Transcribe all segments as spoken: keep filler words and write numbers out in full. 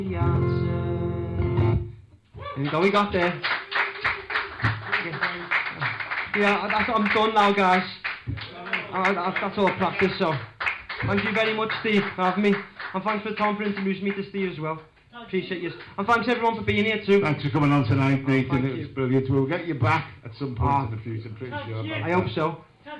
There we go, we got there. Yeah, that's, I'm done now, guys. I, I, that's all practice, so thank you very much, Steve, for having me. And thanks for Tom for introducing me to Steve as well. Appreciate you. And thanks everyone for being here too. Thanks for coming on tonight, Nathan. Thank it was you. brilliant. We'll get you back at some point Ah. in the future, I'm pretty sure. about I that. hope so.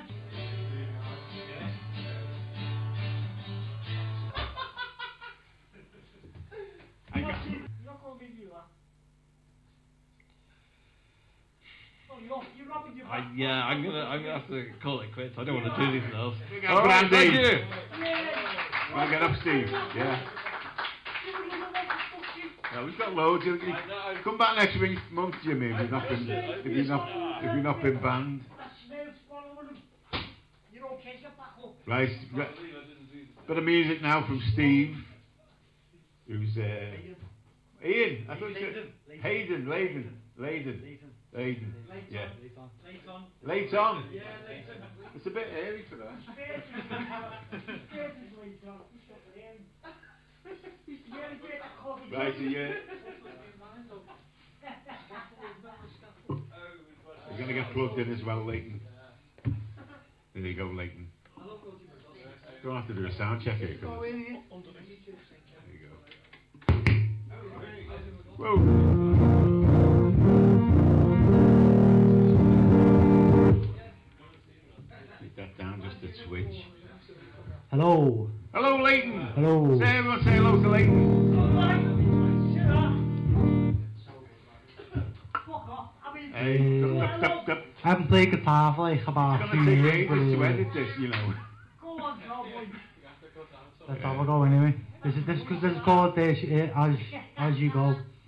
I, yeah, I'm gonna, I'm gonna have to call it quits. I don't want to do anything else. Big up, All right, Brandy. thank you. Wanna get up, Steve? Yeah. Yeah, we've got loads. You, you, come back next week, month, Jimmy. If you've not been, if you've not, if you've not been banned. Right. Bit of music now from Steve, who's uh, Ian. I thought you said Hayden, Layden, Layden, Layden. Yeah. Late on. It's a bit early for that. Right, so you you're gonna get plugged in as well, Leighton. There you go, Leighton. Don't have to do a sound check here. Come on. There you go. Whoa. Take that down just a switch. Hello. Hello, Leighton. Hello. Say everyone, say hello to Leighton. Hey, dup, dup, dup. I haven't played guitar for like It's about a few gonna take years, ages but to uh, edit this, you know. let's have a go anyway. This is this, cause this is called this, uh, as as you go.